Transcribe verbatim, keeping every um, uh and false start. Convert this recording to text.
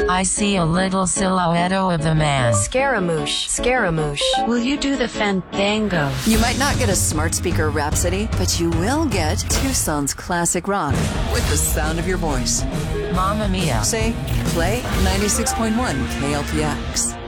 I see a little silhouette of a man. Scaramouche, Scaramouche. Will you do the fandango? You might not get a smart speaker rhapsody, but you will get Tucson's classic rock with the sound of your voice. Mamma mia. Say, play ninety-six point one K L P X.